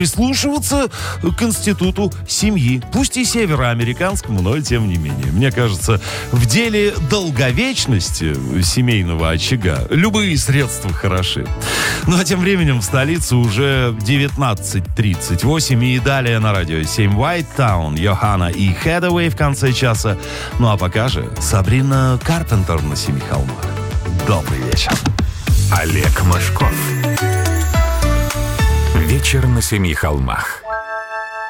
прислушиваться к институту семьи. Пусть и североамериканскому, но тем не менее. Мне кажется, в деле долговечности семейного очага любые средства хороши. Ну а тем временем в столице уже 19:38 и далее на радио 7 White Town, Йоханна и Hathaway в конце часа. Ну а пока же Сабрина Карпентер на Семи холмах. Добрый вечер. Олег Мошков. Вечер на Семи холмах.